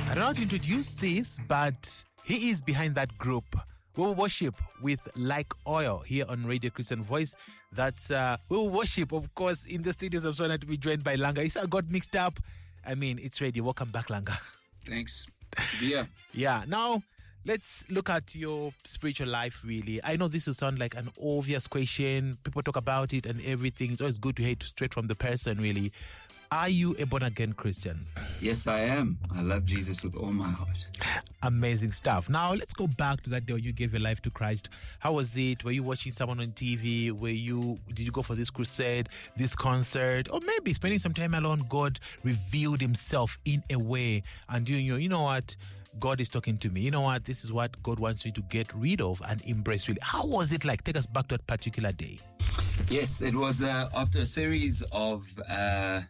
I don't know how to introduce this, but he is behind that group. We will worship with Like Oil here on Radio Christian Voice. That's we will worship, of course, in the studios of Sona to be joined by Langa. You saw got mixed up. I mean, it's ready. Welcome back, Langa. Thanks. Good to be here. Yeah. Now, let's look at your spiritual life, really. I know this will sound like an obvious question. People talk about it and everything. It's always good to hear it straight from the person, really. Are you a born-again Christian? Yes, I am. I love Jesus with all my heart. Amazing stuff. Now, let's go back to that day when you gave your life to Christ. How was it? Were you watching someone on TV? Did you go for this crusade, this concert? Or maybe spending some time alone, God revealed himself in a way. And you know what? God is talking to me. You know what? This is what God wants me to get rid of and embrace, really. How was it like? Take us back to that particular day. Yes, it was after a series of